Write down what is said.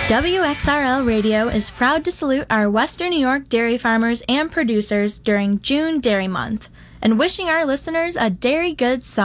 WXRL Radio is proud to salute our Western New York dairy farmers and producers during June Dairy Month, and wishing our listeners a dairy good summer.